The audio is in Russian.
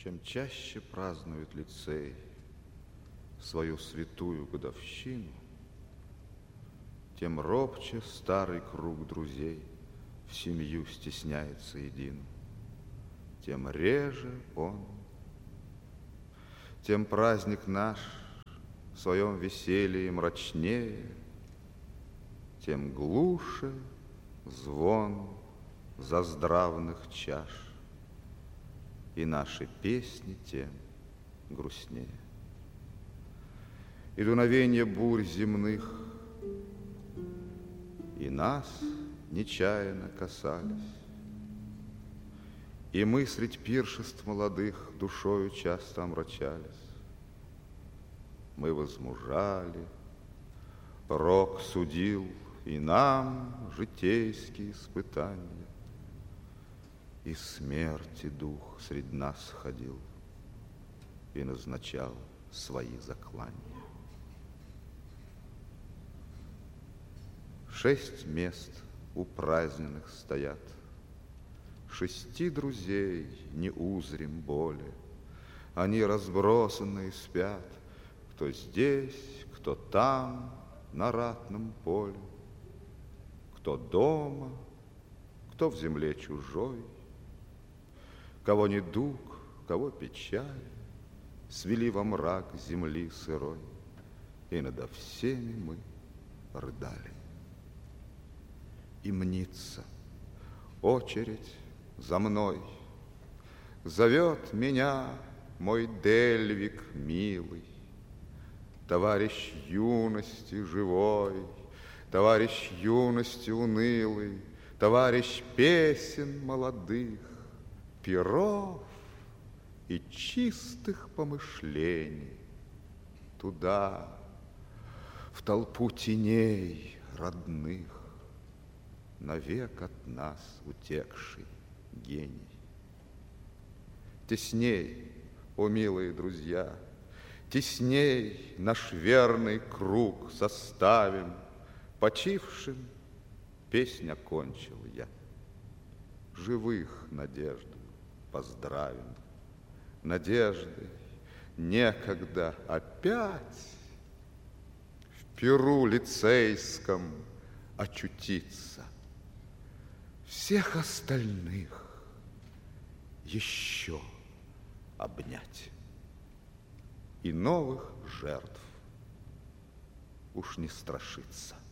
Чем чаще празднует лицей свою святую годовщину, тем робче старый круг друзей в семью стесняется едино, тем реже он, тем праздник наш в своем веселье мрачнее, тем глуше звон заздравных чаш, и наши песни тем грустнее. И дуновенье бурь земных и нас нечаянно касались, и мы средь пиршеств молодых душою часто омрачались. Мы возмужали, рок судил и нам житейские испытания, и смерти дух средь нас ходил и назначал свои заклания. 6 мест у праздненных стоят, 6 друзей не узрим более. Они разбросанные спят, кто здесь, кто там, на ратном поле, кто дома, кто в земле чужой. Кого недуг, кого печаль свели во мрак земли сырой, и надо всеми мы рыдали. И мнится очередь за мной, зовет меня мой Дельвик милый, товарищ юности живой, товарищ юности унылый, товарищ песен молодых, перов и чистых помышлений, туда, в толпу теней родных, навек от нас утекший гений. Тесней, о милые друзья, тесней наш верный круг составим, почившим песнь окончил я. Живых надеждой поздравим, надеждой некогда опять в пиру лицейском очутиться, всех остальных еще обнять и новых жертв уж не страшиться.